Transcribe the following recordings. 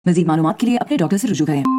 मज़ीद मालूमात के लिए अपने डॉक्टर से रुजू करें।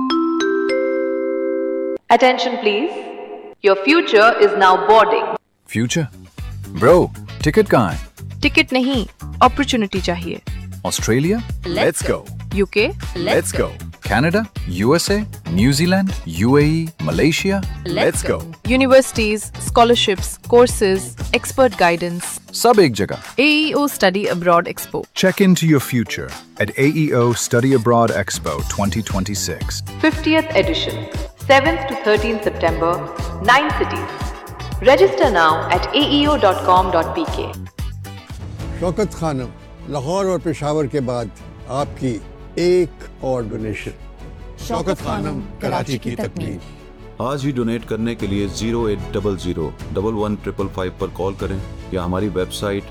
Attention please. Your future is now boarding. Future? Bro, ticket कहाँ है? टिकट नहीं, अपॉर्चुनिटी चाहिए। Australia? Let's go. UK? Let's go. Canada? USA? New Zealand? UAE? Malaysia? Let's go. Universities, scholarships, courses, expert guidance. सब एक जगह। AEO Study Abroad Expo, Check into your future at AEO Study Abroad Expo 2026. 50th edition. 7th to 13th September. 9 cities. Register now at aeo.com.pk. Shaukat Khanam Lahore और पेशावर के बाद आपकी एक और donation. Shaukat Khanam Karachi की तकमील। आज ही डोनेट करने के लिए 0800-115555 पर कॉल करें या हमारी वेबसाइट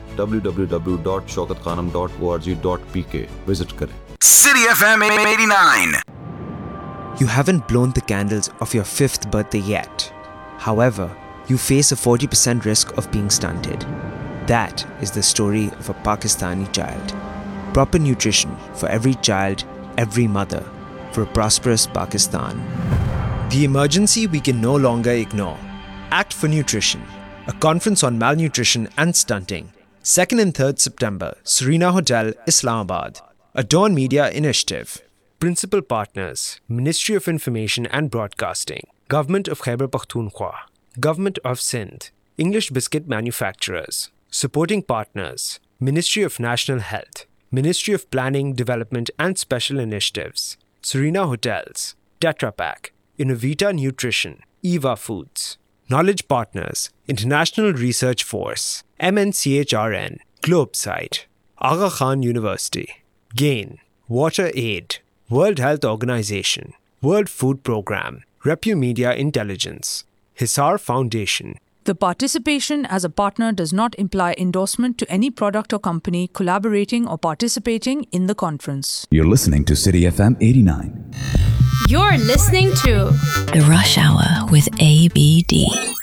www.shaukatkhanam.org.pk विजिट करें। City FM 89. You haven't blown the candles of your 5th birthday yet. However, you face a 40% risk of being stunted. That is the story of a Pakistani child. Proper nutrition for every child, every mother, for a prosperous Pakistan. The emergency we can no longer ignore. Act for Nutrition, a conference on malnutrition and stunting. 2nd and 3rd September, Serena Hotel, Islamabad. A Dawn Media initiative. Principal partners, Ministry of Information and Broadcasting, Government of Khyber Pakhtunkhwa, Government of Sindh, English Biscuit Manufacturers. Supporting partners, Ministry of National Health, Ministry of Planning, Development and Special Initiatives, Serena Hotels, Tetra Pak, Innovita Nutrition, Eva Foods. Knowledge partners, International Research Force, MNCHRN, Globesite, Aga Khan University, GAIN, Water Aid, World Health Organization, World Food Programme, Repumedia Intelligence, Hisar Foundation. The participation as a partner does not imply endorsement to any product or company collaborating or participating in the conference. You're listening to City FM 89. You're listening to The Rush Hour with ABD.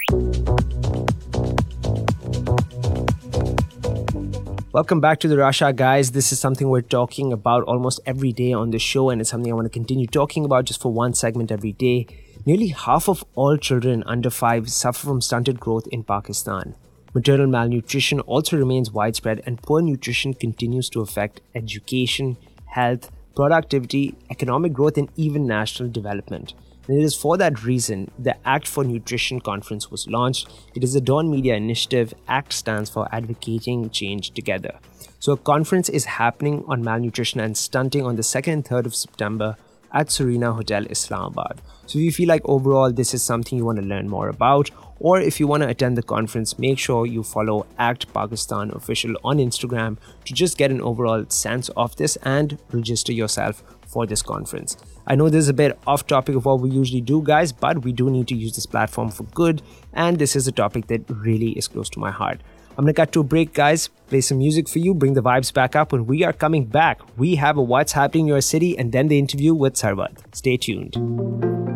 Welcome back to the Rush Hour, guys. This is something we're talking about almost every day on the show, and it's something I want to continue talking about just for one segment every day. Nearly half of all children under 5 suffer from stunted growth in Pakistan. Maternal malnutrition also remains widespread, and poor nutrition continues to affect education, health, productivity, economic growth, and even national development. And it is for that reason the Act for Nutrition conference was launched. It is a Dawn Media initiative. ACT stands for Advocating Change Together. So a conference is happening on malnutrition and stunting on the 2nd and 3rd of September at Serena Hotel, Islamabad. So if you feel like overall this is something you want to learn more about, or if you want to attend the conference, make sure you follow ACT Pakistan Official on Instagram to just get an overall sense of this and register yourself for this conference. I know this is a bit off topic of what we usually do, guys, but we do need to use this platform for good, and this is a topic that really is close to my heart. I'm going to cut to a break, guys, play some music for you, bring the vibes back up. When we are coming back, we have a What's Happening in Your City and then the interview with Sarwat. Stay tuned.